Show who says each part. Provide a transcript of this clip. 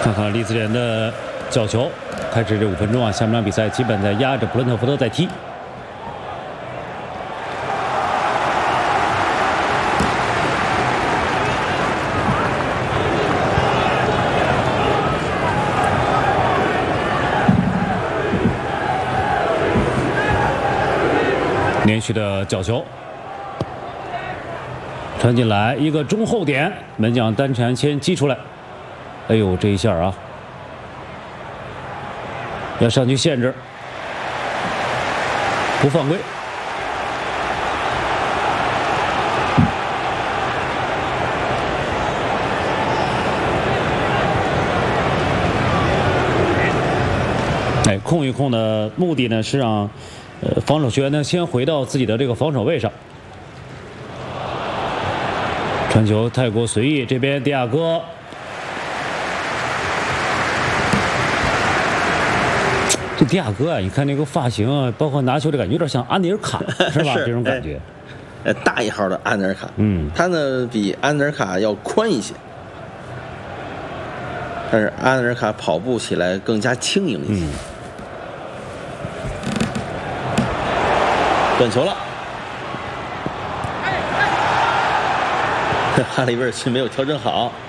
Speaker 1: 看看利兹联的角球，开始这5分钟啊，下半场比赛基本在压着普伦特福德在踢。连续的角球传进来，一个中后点，门将单传先击出来。哎呦，这一下啊，要上去限制，不犯规。哎，控一控的目的呢是让防守球员呢先回到自己的这个防守位上。传球太过随意，这边迪亚哥。这迪亚哥啊，你看那个发型啊，包括拿球的感觉，有点像安尼尔卡，是吧？这种感觉。
Speaker 2: 大一号的安德尔卡，他呢比安德尔卡要宽一些，但是安德尔卡跑步起来更加轻盈一些。断球了，哈利威尔逊没有调整好。